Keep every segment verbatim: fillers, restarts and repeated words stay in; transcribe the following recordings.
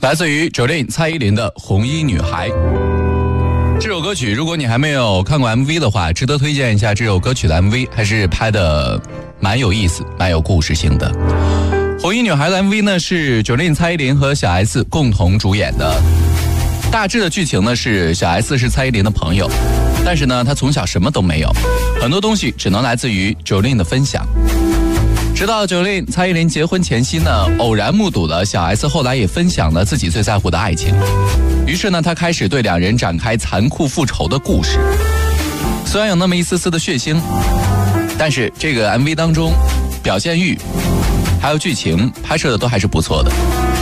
来自于Jolin蔡依林的《红衣女孩》。这首歌曲如果你还没有看过 M V 的话，值得推荐一下。这首歌曲的 M V 还是拍的蛮有意思，蛮有故事性的。红衣女孩的 M V 呢是 Jolin 蔡依林和小 S 共同主演的。大致的剧情呢是小 S 是蔡依林的朋友，但是呢她从小什么都没有，很多东西只能来自于 Jolin 的分享。直到 Jolin 蔡依林结婚前夕呢，偶然目睹了小 S 后来也分享了自己最在乎的爱情，于是呢他开始对两人展开残酷复仇的故事。虽然有那么一丝丝的血腥，但是这个 M V 当中表现欲还有剧情拍摄的都还是不错的。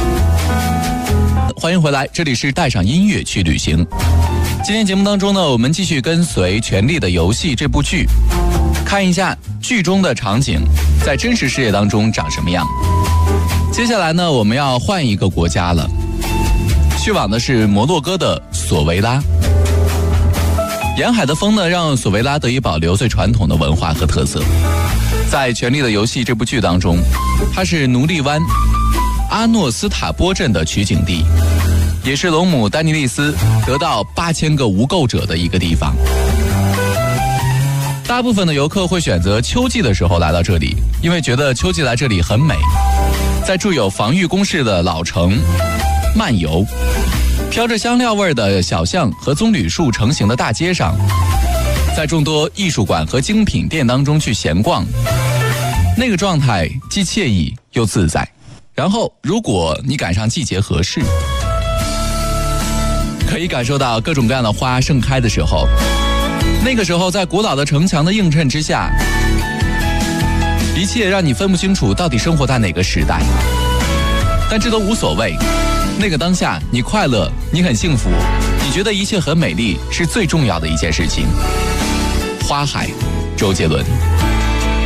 欢迎回来，这里是带上音乐去旅行。今天节目当中呢，我们继续跟随《权力的游戏》这部剧，看一下剧中的场景在真实世界当中长什么样。接下来呢，我们要换一个国家了，去往的是摩洛哥的索维拉。沿海的风呢，让索维拉得以保留最传统的文化和特色。在《权力的游戏》这部剧当中，它是奴隶湾阿诺斯塔波镇的取景地，也是龙母丹尼利斯得到八千个无垢者的一个地方。大部分的游客会选择秋季的时候来到这里，因为觉得秋季来这里很美。在筑有防御工事的老城漫游，飘着香料味的小巷和棕榈树成行的大街上，在众多艺术馆和精品店当中去闲逛，那个状态既惬意又自在。然后如果你赶上季节合适，可以感受到各种各样的花盛开的时候，那个时候在古老的城墙的映衬之下，一切让你分不清楚到底生活在哪个时代，但这都无所谓。那个当下你快乐，你很幸福，你觉得一切很美丽，是最重要的一件事情。花海，周杰伦。